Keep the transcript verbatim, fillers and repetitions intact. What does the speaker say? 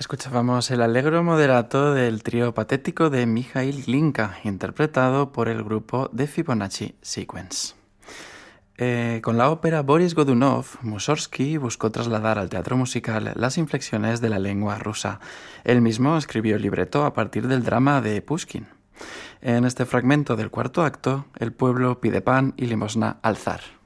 Escuchábamos el allegro moderato del trío patético de Mikhail Glinka, interpretado por el grupo The Fibonacci Sequence. Eh, con la ópera Boris Godunov, Mussorgsky buscó trasladar al teatro musical las inflexiones de la lengua rusa. Él mismo escribió el libreto a partir del drama de Pushkin. En este fragmento del cuarto acto, el pueblo pide pan y limosna al zar.